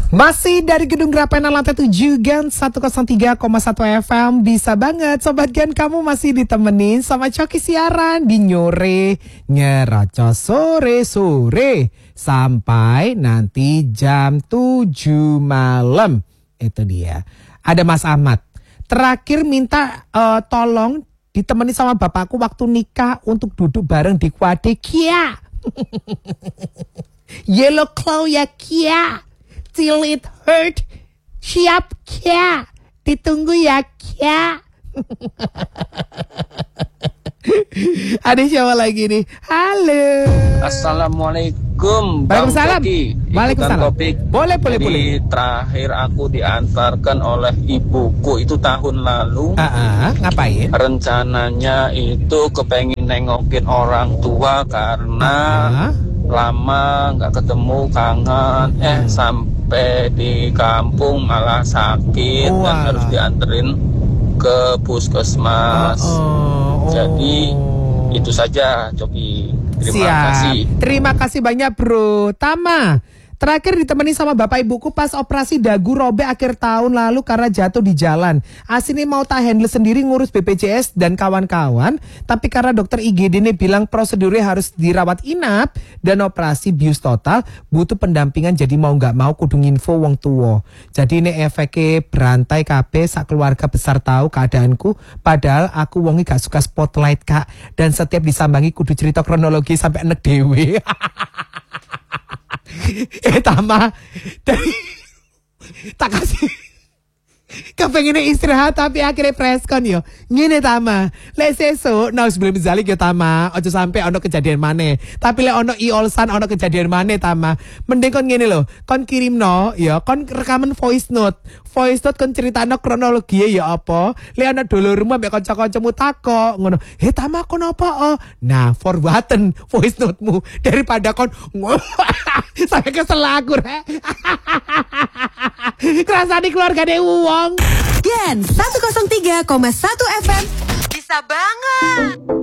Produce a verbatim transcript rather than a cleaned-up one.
Masih dari Gedung Grapena lantai tujuh Gen seratus tiga koma satu F M. Bisa banget Sobat Gen, kamu masih ditemenin sama Coki siaran di Nyore Nyeraca sore-sore sampai nanti jam tujuh malam. Itu dia. Ada Mas Ahmad. Terakhir minta uh, tolong ditemani sama bapakku waktu nikah untuk duduk bareng di kuade Kia. Yellow claw ya Kia. Till it hurt. Siap Kia. Ditunggu ya Kia. Ada siapa lagi nih? Halo. Assalamualaikum. Waalaikumsalam. Bang Waalaikumsalam. Topik. Boleh, boleh, Jadi, boleh. terakhir aku diantarkan oleh ibuku itu tahun lalu. Ah, ngapain? Rencananya itu kepengen nengokin orang tua karena Ah. lama nggak ketemu, kangen. Eh sampai di kampung malah sakit dan Walah. harus dianterin ke puskesmas. Oh, oh. Jadi itu saja, Coki. Terima Siap. kasih. Terima kasih banyak bro. Tama, terakhir ditemani sama bapak ibuku pas operasi dagu robek akhir tahun lalu karena jatuh di jalan. Asini mau tak handle sendiri ngurus B P J S dan kawan-kawan. Tapi karena dokter I G D ini bilang prosedurnya harus dirawat inap dan operasi bius total, butuh pendampingan, jadi mau gak mau kudu nginfo wong tuwa. Jadi ini efeknya berantai kabeh sak keluarga besar tahu keadaanku. Padahal aku wongi gak suka spotlight kak. Dan setiap disambangi kudu cerita kronologi sampai enek dewe. Eh Tama dari tak kasih kepengennya istirahat tapi akhirnya preskon yo. Ngene Tama, lek sesuk nah sebelum zalik yo Tama, ojo sampai ono kejadian maneh. Tapi lek ono iolsan ono kejadian maneh Tama, mending kon ngene lho, kon kirimno ya, kon rekaman voice note. Voice note kon critakno kronologi ya apa? Lek ono dulurmu ambek kanca-kancamu takok ngono. "He Tama kon apa?" Oh. Nah, forwarden voice note-mu daripada kon sampai kesel aku rek. Kerasane keluargane wong. Gen seratus tiga koma satu F M. Bisa banget.